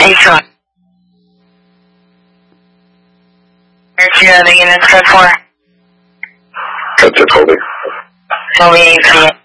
2. Where's your other units code for? That's it, holding. So we need to